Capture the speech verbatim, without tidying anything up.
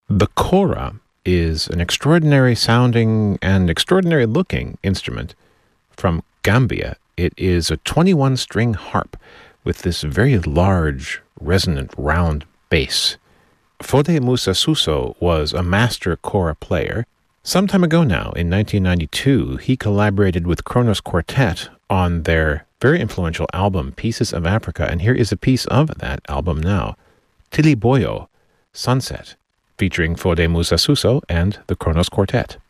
The kora is an extraordinary sounding and extraordinary looking instrument from Gambia. It is a twenty-one string harp with this very large, resonant, round bass. Fode Musa Suso was a master kora player. Some time ago now, in nineteen ninety-two, he collaborated with Kronos Quartet on their very influential album, Pieces of Africa, and here is a piece of that album now, Tili Boyo, Sunset, featuring Fode Musa Suso and the Kronos Quartet.